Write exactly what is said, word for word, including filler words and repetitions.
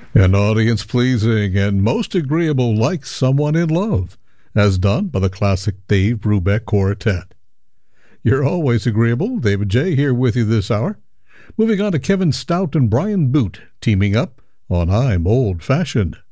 And audience-pleasing and most agreeable like Someone in Love, as done by the classic Dave Brubeck Quartet. You're always agreeable. David J. here with you this hour. Moving on to Kevin Stout and Brian Boot teaming up on I'm Old Fashioned.